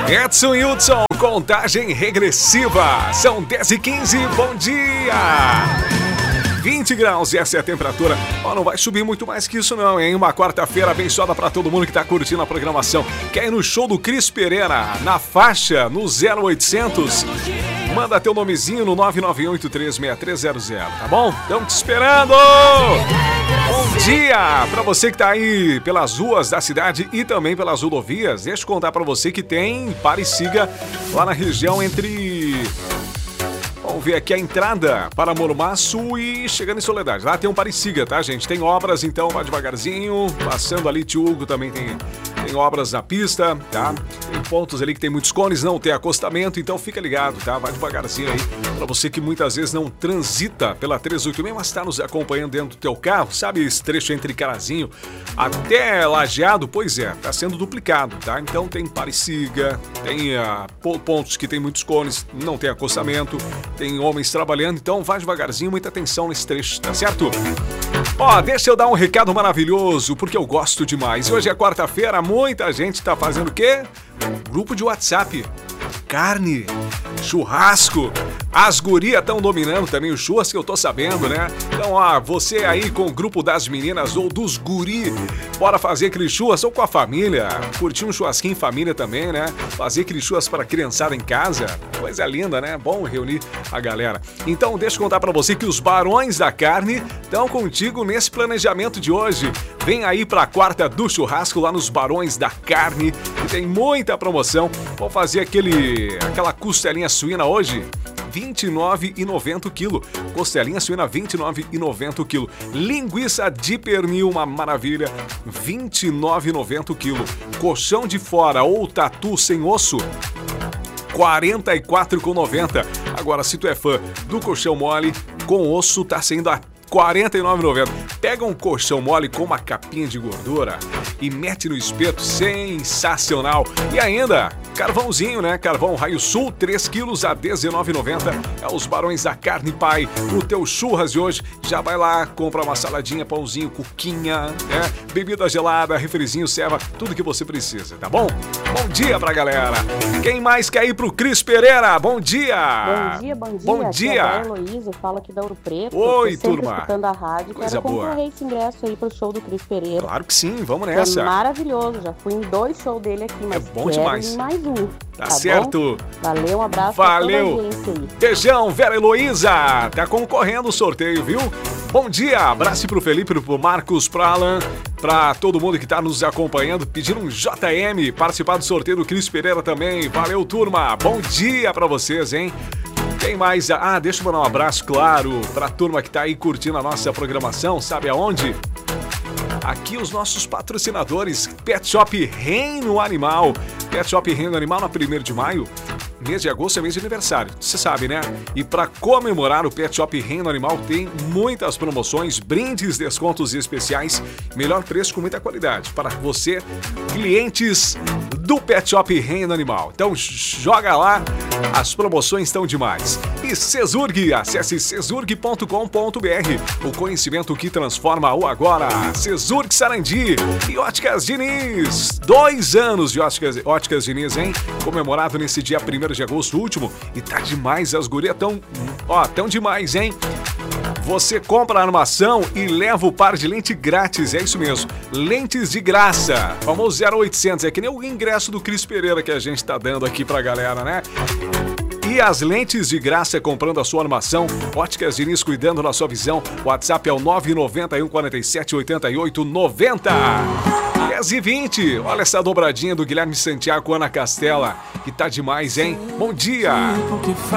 Edson Hudson, contagem regressiva. São 10h15, bom dia! 20 graus, essa é a temperatura. Não vai subir muito mais que isso não, hein? Uma quarta-feira abençoada pra todo mundo que tá curtindo a programação. Quer ir no show do Cris Pereira, na faixa, no 0800? Manda teu nomezinho no 991836300, tá bom? Estamos te esperando! Bom dia pra você que tá aí pelas ruas da cidade e também pelas rodovias. Deixa eu contar pra você que tem pare e siga lá na região entre... Vamos ver aqui a entrada para Mormaço e chegando em Soledade. Lá tem um pare e siga, tá, gente? Tem obras, então vá devagarzinho. Passando ali, Tio Hugo também tem obras na pista, tá? Tem pontos ali que tem muitos cones, não tem acostamento, então fica ligado, tá? Vai devagarzinho aí. Pra você que muitas vezes não transita pela 386, mas tá nos acompanhando dentro do teu carro, sabe esse trecho entre Carazinho até Lajeado? Pois é, tá sendo duplicado, tá? Então tem pare e siga, tem pontos que tem muitos cones, não tem acostamento, tem homens trabalhando, então vai devagarzinho, muita atenção nesse trecho, tá certo? Deixa eu dar um recado maravilhoso, porque eu gosto demais. Hoje é quarta-feira, muita gente tá fazendo o quê? Grupo de WhatsApp. Carne, churrasco. As gurias estão dominando também o churrasco, que eu tô sabendo, né? Então, você aí com o grupo das meninas ou dos guri, bora fazer aquele churrasco ou com a família. Curtir um churrasquinho em família também, né? Fazer aquele churrasco para criançada em casa. Coisa linda, né? Bom reunir a galera. Então, deixa eu contar pra você que os Barões da Carne estão contigo nesse planejamento de hoje. Vem aí pra quarta do churrasco lá nos Barões da Carne, que tem muita promoção. Vamos fazer aquela costelinha suína hoje. R$ 29,90 o quilo. Costelinha suína, R$ 29,90 o quilo. Linguiça de pernil, uma maravilha, R$ 29,90 o quilo. Colchão de fora ou tatu sem osso, R$ 44,90. Agora, se tu é fã do colchão mole, com osso, tá saindo a R$ 49,90. Pega um colchão mole com uma capinha de gordura e mete no espeto, sensacional. E ainda, carvãozinho, né? Carvão Raio Sul, 3 quilos a R$ 19,90. É os Barões da Carne, pai. No teu churras de hoje, já vai lá, compra uma saladinha, pãozinho, cuquinha, né? Bebida gelada, refrizinho, serva, tudo que você precisa, tá bom? Bom dia pra galera. Quem mais quer ir pro Cris Pereira? Bom dia! Bom dia, bom dia. Bom dia! Aqui é a Heloísa, fala aqui da Ouro Preto. Oi, turma! Escutando a rádio, coisa quero boa. Concorrer esse ingresso aí pro show do Cris Pereira. Claro que sim, vamos nessa. É maravilhoso, já fui em 2 shows dele aqui, mas é bom demais. Mais um. Tá certo. Bom? Valeu, um abraço. Valeu. Pra toda a audiência aí. Beijão, Vera Heloísa. Tá concorrendo o sorteio, viu? Bom dia. Abraço pro Felipe, pro Marcos, pro Alan, pra todo mundo que tá nos acompanhando. Pedindo um JM, participar do sorteio do Cris Pereira também. Valeu, turma. Bom dia pra vocês, hein? Tem mais? Deixa eu mandar um abraço, claro, pra turma que tá aí curtindo a nossa programação. Sabe aonde? Aqui os nossos patrocinadores, Pet Shop Reino Animal. Pet Shop Reino Animal na 1º de maio. Mês de agosto é mês de aniversário, você sabe, né? E para comemorar o Pet Shop Reino Animal tem muitas promoções, brindes, descontos especiais, melhor preço com muita qualidade para você, clientes do Pet Shop Reino Animal. Então joga lá, as promoções estão demais. E Cesurg, acesse cesurg.com.br, o conhecimento que transforma o agora. Cesurg Sarandi e Óticas Diniz, 2 anos de Óticas Diniz, hein? Comemorado nesse dia 1º de agosto último, e tá demais, as gurias tão demais, hein? Você compra a armação e leva o par de lente grátis, é isso mesmo, lentes de graça, famoso 0800, é que nem o ingresso do Cris Pereira que a gente tá dando aqui pra galera, né? E as lentes de graça comprando a sua armação, Óticas Diniz cuidando da sua visão, WhatsApp é o 991 47 88 90. 10h20, olha essa dobradinha do Guilherme Santiago com Ana Castela, que tá demais, hein? Bom dia!